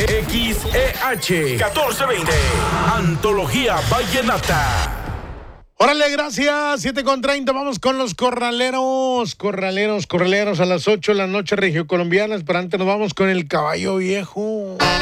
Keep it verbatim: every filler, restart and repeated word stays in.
X E H catorce veinte. Antología Vallenata. Órale, gracias. siete con treinta. Vamos con los corraleros. Corraleros, corraleros a las ocho de la noche regiocolombianas. Pero antes nos vamos con el caballo viejo.